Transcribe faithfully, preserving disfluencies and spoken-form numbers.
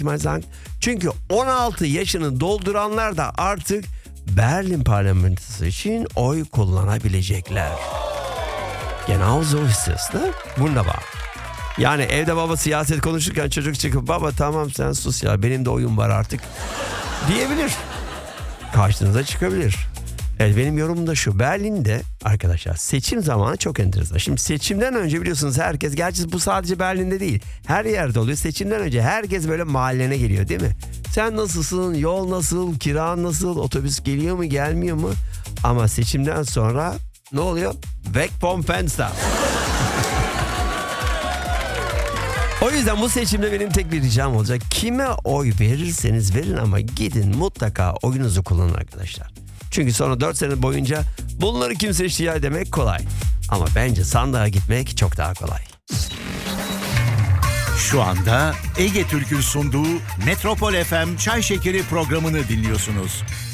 ihtimal. Çünkü on altı yaşını dolduranlar da artık Berlin parlamentosu için oy kullanabilecekler. Genau so ist es, ne? Wunderbar. Yani evde baba siyaset konuşurken çocuk çıkıp baba tamam sen sus ya benim de oyun var artık diyebilir. Karşınıza çıkabilir. Evet, benim yorumum da şu. Berlin'de arkadaşlar seçim zamanı çok enteresan. Şimdi seçimden önce biliyorsunuz herkes, gerçi bu sadece Berlin'de değil, her yerde oluyor. Seçimden önce herkes böyle mahallene geliyor değil mi? Sen nasılsın? Yol nasıl? Kira nasıl? Otobüs geliyor mu? Gelmiyor mu? Ama seçimden sonra ne oluyor? Weg vom Fenster. O yüzden bu seçimde benim tek bir ricam olacak. Kime oy verirseniz verin ama gidin mutlaka oyunuzu kullanın arkadaşlar. Çünkü sonra dört sene boyunca bunları kim seçti ya demek kolay. Ama bence sandığa gitmek çok daha kolay. Şu anda Ege Türk'ün sunduğu Metropol F M Çay Şekeri programını dinliyorsunuz.